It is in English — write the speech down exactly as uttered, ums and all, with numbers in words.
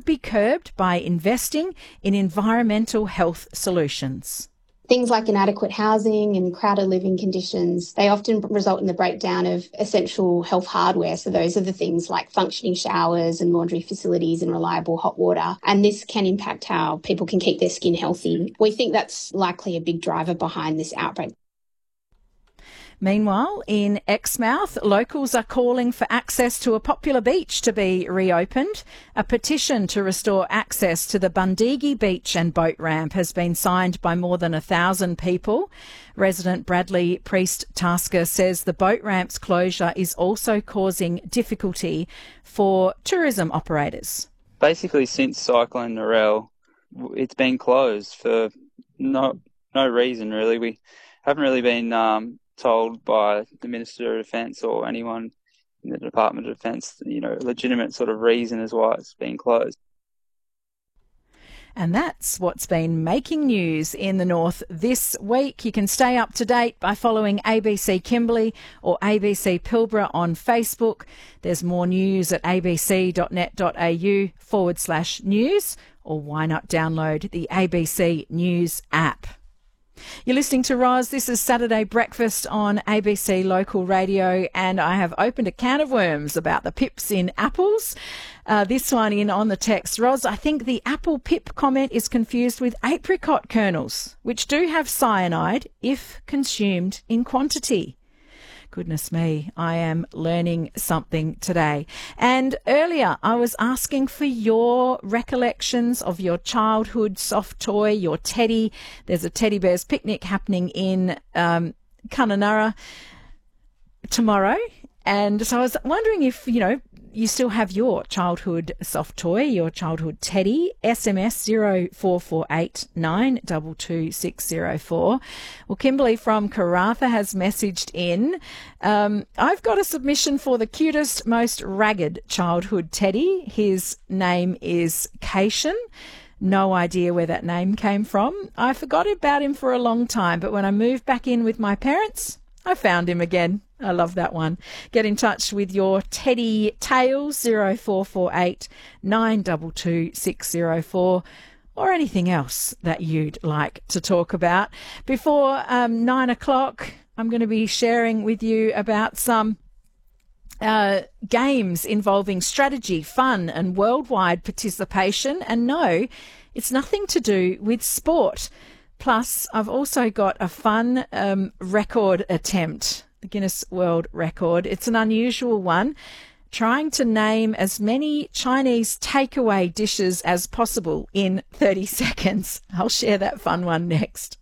could be curbed by investing in environmental health solutions. Things like inadequate housing and crowded living conditions, they often result in the breakdown of essential health hardware. So those are the things like functioning showers and laundry facilities and reliable hot water. And this can impact how people can keep their skin healthy. We think that's likely a big driver behind this outbreak. Meanwhile, in Exmouth, locals are calling for access to a popular beach to be reopened. A petition to restore access to the Bundigi Beach and boat ramp has been signed by more than a thousand people. Resident Bradley Priest-Tasker says the boat ramp's closure is also causing difficulty for tourism operators. Basically, since Cyclone Narelle, it's been closed for no no reason, really. We haven't really been um, told by the Minister of Defence or anyone in the Department of Defence, you know, legitimate sort of reason as why it's been closed. And that's what's been making news in the north this week. You can stay up to date by following A B C Kimberley or A B C Pilbara on Facebook. There's more news at abc.net.au forward slash news, or why not download the A B C News app. You're listening to Roz. This is Saturday Breakfast on A B C Local Radio, and I have opened a can of worms about the pips in apples. Uh, this one in on the text. Roz, I think the apple pip comment is confused with apricot kernels, which do have cyanide if consumed in quantity. Goodness me, I am learning something today. And earlier I was asking for your recollections of your childhood soft toy, your teddy. There's a teddy bear's picnic happening in um, Kununurra tomorrow. And so I was wondering if, you know, you still have your childhood soft toy, your childhood teddy. S M S zero four four eight nine two two six zero four. Well, Kimberley from Karratha has messaged in. Um, I've got a submission for the cutest, most ragged childhood teddy. His name is Cation. No idea where that name came from. I forgot about him for a long time, but when I moved back in with my parents, I found him again. I love that one. Get in touch with your teddy tales, zero four four eight nine two two six zero four, or anything else that you'd like to talk about. Before um, nine o'clock, I'm going to be sharing with you about some uh, games involving strategy, fun and worldwide participation. And no, it's nothing to do with sport. Plus, I've also got a fun um, record attempt, the Guinness World Record. It's an unusual one, trying to name as many Chinese takeaway dishes as possible in thirty seconds. I'll share that fun one next.